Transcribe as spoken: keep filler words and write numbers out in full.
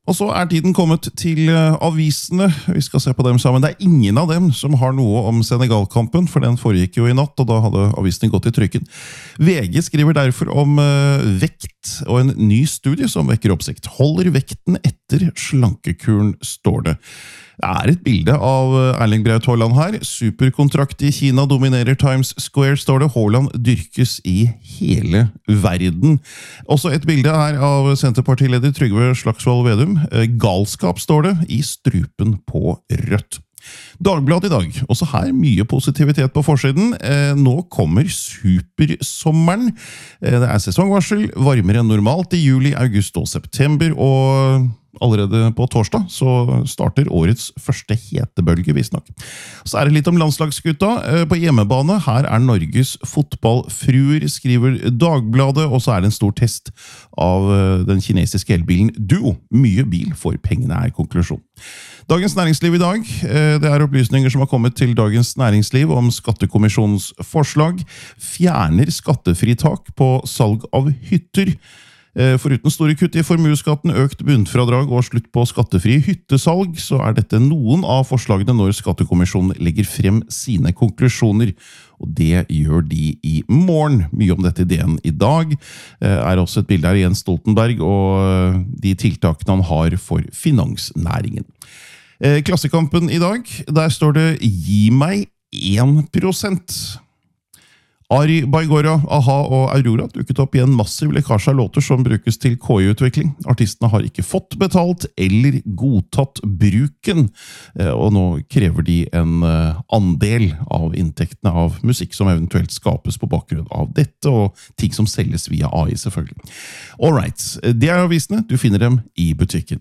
Og så er tiden kommet til avisene. Vi skal se på dem sammen. Det er ingen av dem som har noe om Senegal-kampen, for den foregikk jo i natt, og da hadde avisene gått i trykken. V G skriver derfor om vekt og en ny studie som vekker oppsikt. Holder vekten etter slankekuren, står det. Det er et bilde av Erling Braut Haaland her. Superkontrakt i Kina dominerer Times Square, står det. Haaland dyrkes i hele verden. Også et bilde her av Senterpartileder Trygve Slagsvold Vedum. Galskap, står det, i strupen på rødt. Dagbladet i dag. Også her mye positivitet på forsiden. Nå kommer supersommeren. Det er sesongvarsel, varmere enn normalt i juli, august og september, og allerede på torsdag så starter årets første hetebølge, visstnok. Så er det litt om landslagsgutta på hjemmebane. Her er Norges fotballfruer, skriver Dagbladet, og så er det en stor test av den kinesiske elbilen Duo. Mye bil for pengene er konklusjon. Dagens Næringsliv i dag. Det er opplysninger som har kommet til Dagens Næringsliv om Skattekommisjonens forslag. Fjerner skattefritak på salg av hytter. Foruten store kutt i formueskatten, økt bunnfradrag og slutt på skattefri hyttesalg, så er dette noen av forslagene når Skattekommisjonen legger frem sine konklusjoner. Og det gjør de i morgen. Mye om dette i D N i dag. Er også et bilde her Jens Stoltenberg og de tiltakene han har for finansnæringen. Klassekampen i dag, der står det «Gi meg én prosent». Ari Baigora, A-ha og Aurora dukket opp i en massiv lekkasje av låter som brukes til K I-utvikling. Artistene har ikke fått betalt eller godtatt bruken, og nå krever de en andel av inntektene av musikk som eventuelt skapes på bakgrunn av dette, og ting som selges via A I selvfølgelig. Alright, det er avisene. Du finner dem i butikken.